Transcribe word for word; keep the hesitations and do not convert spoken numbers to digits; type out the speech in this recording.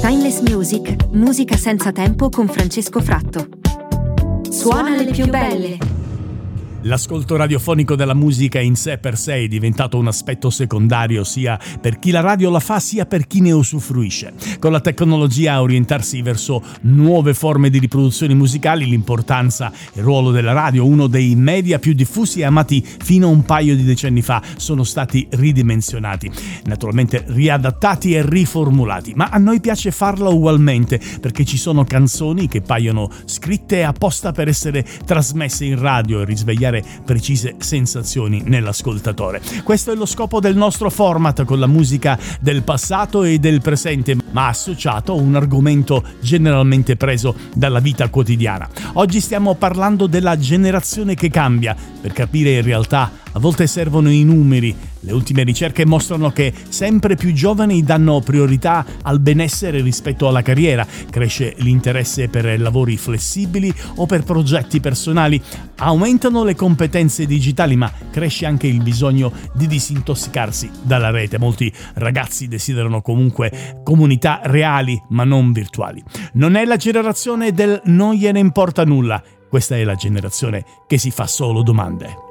Timeless Music, musica senza tempo con Francesco Fratto. Suona le più belle. L'ascolto radiofonico della musica in sé per sé è diventato un aspetto secondario sia per chi la radio la fa sia per chi ne usufruisce. Con la tecnologia a orientarsi verso nuove forme di riproduzioni musicali, l'importanza e il ruolo della radio, uno dei media più diffusi e amati fino a un paio di decenni fa, sono stati ridimensionati, naturalmente riadattati e riformulati, ma a noi piace farlo ugualmente perché ci sono canzoni che paiono scritte apposta per essere trasmesse in radio e risvegliare precise sensazioni nell'ascoltatore. Questo è lo scopo del nostro format, con la musica del passato e del presente, ma associato a un argomento generalmente preso dalla vita quotidiana. Oggi stiamo parlando della generazione che cambia. Per capire in realtà a volte servono i numeri. Le ultime ricerche mostrano che sempre più giovani danno priorità al benessere rispetto alla carriera, cresce l'interesse per lavori flessibili o per progetti personali, aumentano le competenze digitali, ma cresce anche il bisogno di disintossicarsi dalla rete. Molti ragazzi desiderano comunque comunità reali ma non virtuali. Non è la generazione del non gliene importa nulla, questa è la generazione che si fa solo domande.